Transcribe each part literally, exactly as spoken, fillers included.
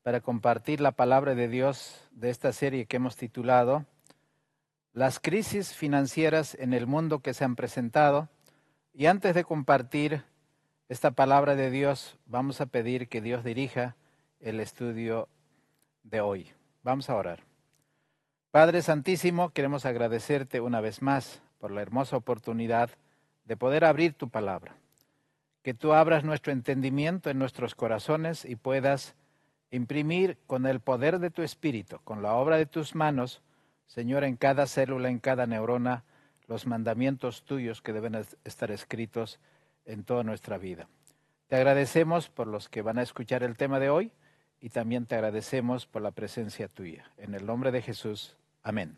para compartir la palabra de Dios de esta serie que hemos titulado Las crisis financieras en el mundo que se han presentado. Y antes de compartir esta palabra de Dios, vamos a pedir que Dios dirija el estudio de hoy. Vamos a orar. Padre Santísimo, queremos agradecerte una vez más por la hermosa oportunidad de poder abrir tu palabra. Que tú abras nuestro entendimiento en nuestros corazones y puedas imprimir con el poder de tu Espíritu, con la obra de tus manos, Señor, en cada célula, en cada neurona, los mandamientos tuyos que deben estar escritos en toda nuestra vida. Te agradecemos por los que van a escuchar el tema de hoy y también te agradecemos por la presencia tuya. En el nombre de Jesús, amén.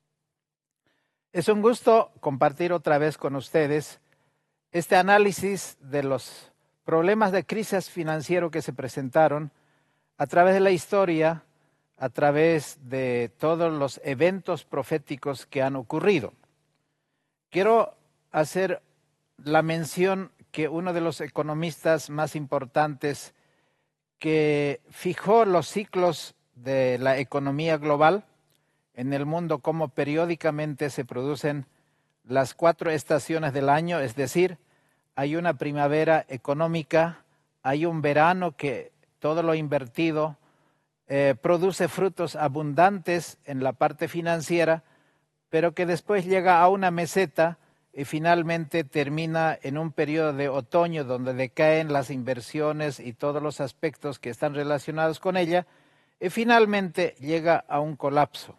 Es un gusto compartir otra vez con ustedes este análisis de los problemas de crisis financiero que se presentaron a través de la historia, a través de todos los eventos proféticos que han ocurrido. Quiero hacer la mención que uno de los economistas más importantes que fijó los ciclos de la economía global en el mundo, cómo periódicamente se producen las cuatro estaciones del año, es decir, hay una primavera económica, hay un verano que todo lo invertido eh, produce frutos abundantes en la parte financiera, pero que después llega a una meseta y finalmente termina en un periodo de otoño donde decaen las inversiones y todos los aspectos que están relacionados con ella, y finalmente llega a un colapso.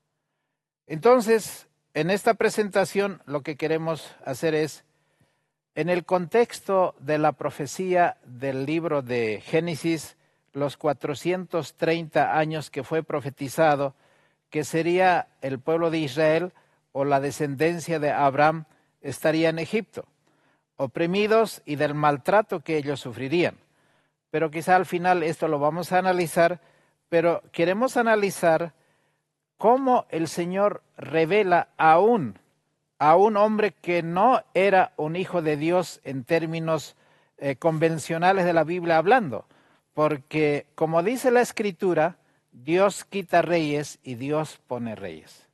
Entonces, en esta presentación lo que queremos hacer es, en el contexto de la profecía del libro de Génesis, los cuatrocientos treinta años que fue profetizado, que sería el pueblo de Israel o la descendencia de Abraham estaría en Egipto, oprimidos y del maltrato que ellos sufrirían. Pero quizá al final esto lo vamos a analizar, pero queremos analizar cómo el Señor revela aún a un hombre que no era un hijo de Dios en términos eh, convencionales de la Biblia hablando, porque como dice la Escritura, Dios quita reyes y Dios pone reyes.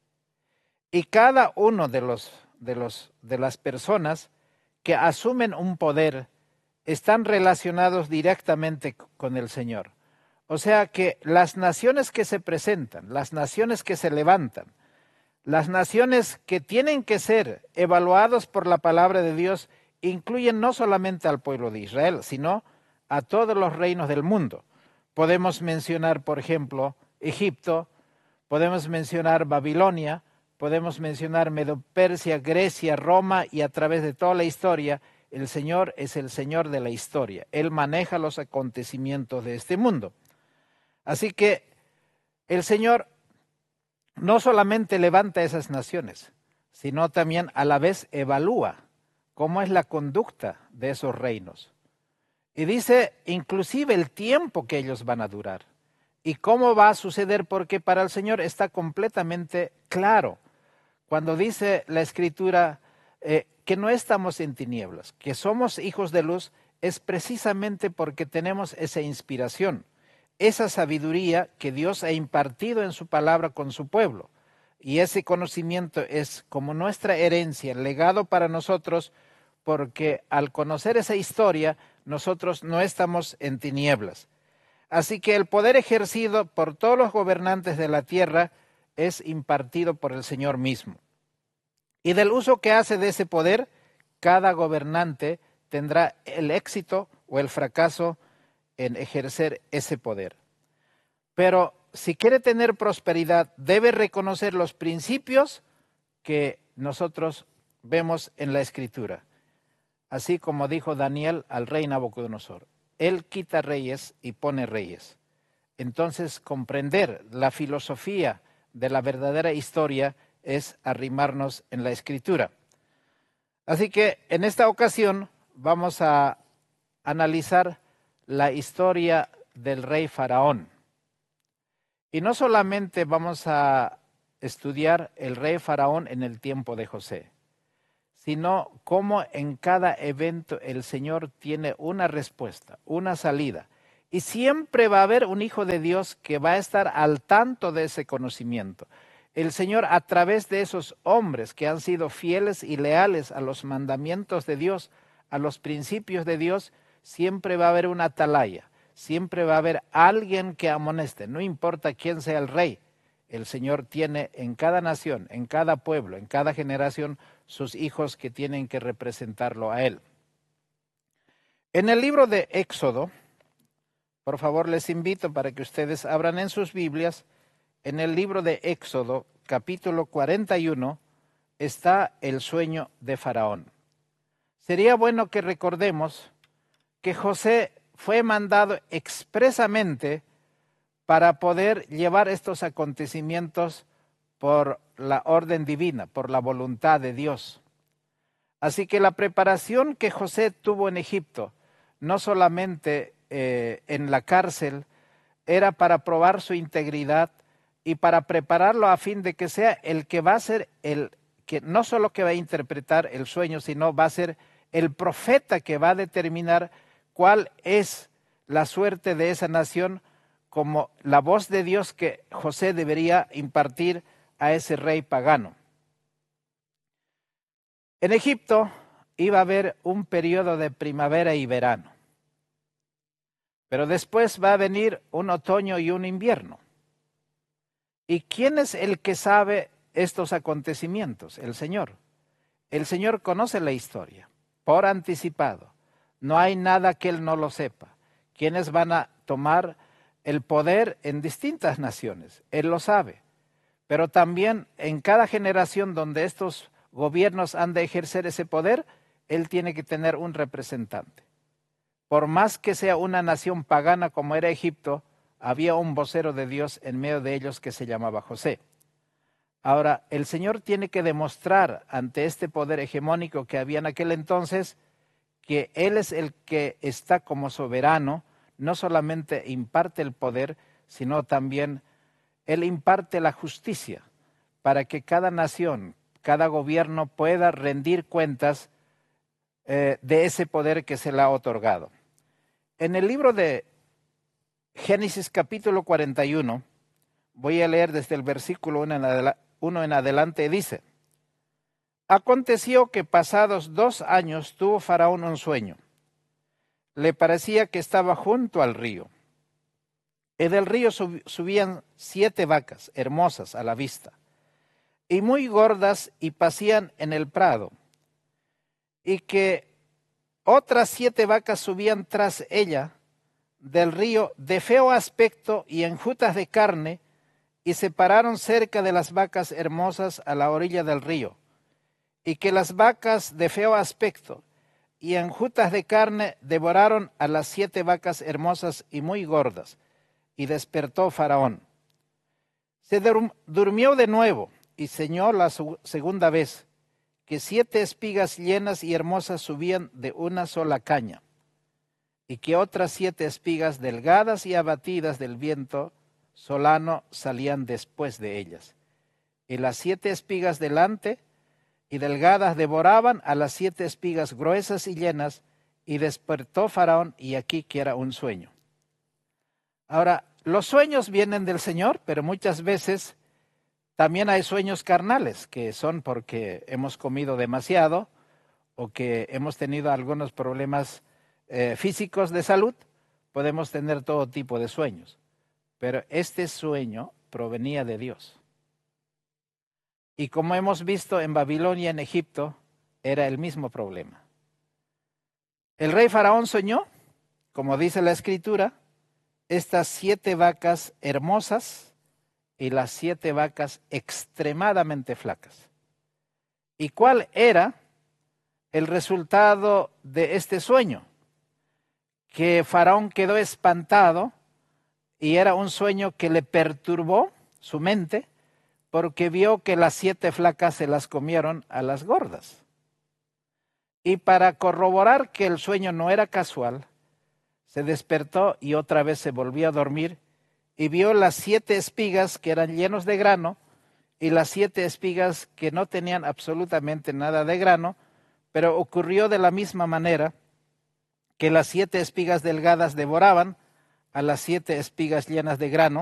Y cada uno de los, de los, de las personas que asumen un poder están relacionados directamente con el Señor. O sea que las naciones que se presentan, las naciones que se levantan, las naciones que tienen que ser evaluadas por la palabra de Dios incluyen no solamente al pueblo de Israel, sino a todos los reinos del mundo. Podemos mencionar, por ejemplo, Egipto, podemos mencionar Babilonia, podemos mencionar Medo-Persia, Grecia, Roma, y a través de toda la historia, el Señor es el Señor de la historia. Él maneja los acontecimientos de este mundo. Así que el Señor no solamente levanta esas naciones, sino también a la vez evalúa cómo es la conducta de esos reinos. Y dice inclusive el tiempo que ellos van a durar y cómo va a suceder, porque para el Señor está completamente claro. Cuando dice la Escritura eh, que no estamos en tinieblas, que somos hijos de luz, es precisamente porque tenemos esa inspiración, esa sabiduría que Dios ha impartido en su palabra con su pueblo. Y ese conocimiento es como nuestra herencia, el legado para nosotros, porque al conocer esa historia, nosotros no estamos en tinieblas. Así que el poder ejercido por todos los gobernantes de la tierra es impartido por el Señor mismo. Y del uso que hace de ese poder, cada gobernante tendrá el éxito o el fracaso en ejercer ese poder. Pero si quiere tener prosperidad, debe reconocer los principios que nosotros vemos en la Escritura. Así como dijo Daniel al rey Nabucodonosor, él quita reyes y pone reyes. Entonces, comprender la filosofía de la verdadera historia es arrimarnos en la Escritura. Así que en esta ocasión vamos a analizar la historia del rey Faraón. Y no solamente vamos a estudiar el rey Faraón en el tiempo de José, sino cómo en cada evento el Señor tiene una respuesta, una salida. Y siempre va a haber un hijo de Dios que va a estar al tanto de ese conocimiento. El Señor, a través de esos hombres que han sido fieles y leales a los mandamientos de Dios, a los principios de Dios, siempre va a haber una atalaya, siempre va a haber alguien que amoneste, no importa quién sea el rey. El Señor tiene en cada nación, en cada pueblo, en cada generación, sus hijos que tienen que representarlo a Él. En el libro de Éxodo, por favor les invito para que ustedes abran en sus Biblias, en el libro de Éxodo, capítulo cuarenta y uno, está el sueño de Faraón. Sería bueno que recordemos que José fue mandado expresamente para poder llevar estos acontecimientos por la orden divina, por la voluntad de Dios. Así que la preparación que José tuvo en Egipto, no solamente eh, en la cárcel, era para probar su integridad y para prepararlo a fin de que sea el que va a ser el que no solo que va a interpretar el sueño, sino va a ser el profeta que va a determinar cuál es la suerte de esa nación, como la voz de Dios que José debería impartir a ese rey pagano. En Egipto iba a haber un periodo de primavera y verano, pero después va a venir un otoño y un invierno. ¿Y quién es el que sabe estos acontecimientos? El Señor. El Señor conoce la historia por anticipado. No hay nada que Él no lo sepa. ¿Quiénes van a tomar el poder en distintas naciones? Él lo sabe. Pero también en cada generación donde estos gobiernos han de ejercer ese poder, Él tiene que tener un representante. Por más que sea una nación pagana como era Egipto, había un vocero de Dios en medio de ellos que se llamaba José. Ahora, el Señor tiene que demostrar ante este poder hegemónico que había en aquel entonces que Él es el que está como soberano, no solamente imparte el poder, sino también Él imparte la justicia para que cada nación, cada gobierno pueda rendir cuentas eh, de ese poder que se le ha otorgado. En el libro de Génesis capítulo cuarenta y uno, voy a leer desde el versículo uno en, adela- uno en adelante, dice: Aconteció que pasados dos años tuvo Faraón un sueño. Le parecía que estaba junto al río. Y del río sub- subían siete vacas hermosas a la vista, y muy gordas, y pacían en el prado, y que otras siete vacas subían tras ella del río de feo aspecto y enjutas de carne, y se pararon cerca de las vacas hermosas a la orilla del río, y que las vacas de feo aspecto y enjutas de carne devoraron a las siete vacas hermosas y muy gordas, y despertó Faraón. Se dur- durmió de nuevo y soñó la su- segunda vez, que siete espigas llenas y hermosas subían de una sola caña, y que otras siete espigas delgadas y abatidas del viento solano salían después de ellas. Y las siete espigas delante y delgadas devoraban a las siete espigas gruesas y llenas, y despertó Faraón, y aquí que era un sueño. Ahora, los sueños vienen del Señor, pero muchas veces también hay sueños carnales, que son porque hemos comido demasiado o que hemos tenido algunos problemas eh, físicos de salud. Podemos tener todo tipo de sueños, pero este sueño provenía de Dios. Y como hemos visto en Babilonia, en Egipto, era el mismo problema. El rey Faraón soñó, como dice la Escritura, estas siete vacas hermosas y las siete vacas extremadamente flacas. ¿Y cuál era el resultado de este sueño? Que Faraón quedó espantado, y era un sueño que le perturbó su mente, porque vio que las siete flacas se las comieron a las gordas. Y para corroborar que el sueño no era casual, se despertó y otra vez se volvió a dormir, y vio las siete espigas que eran llenos de grano y las siete espigas que no tenían absolutamente nada de grano, pero ocurrió de la misma manera que las siete espigas delgadas devoraban a las siete espigas llenas de grano,